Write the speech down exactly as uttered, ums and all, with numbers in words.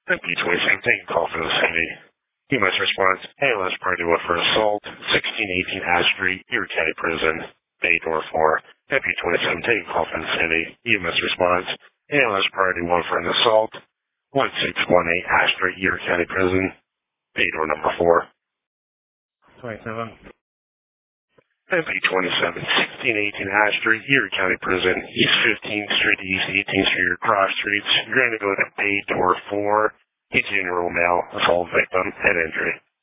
M P twenty-seven, taking call for the city. U M S response, A L S party one for assault, sixteen eighteen Ash Street, Erie County Prison, Bay Door four. M P twenty-seven, taking call for the city. U M S response, A L S party one for an assault, one six one eight Ash Street, Erie County Prison, Bay Door number four. twenty-seven. M P twenty-seven, sixteen eighteen Ash Street, Erie County Prison, East fifteenth Street, East eighteenth Street, Cross Streets. You're going to go to Bay Door four. He's a general male assault victim, head injury.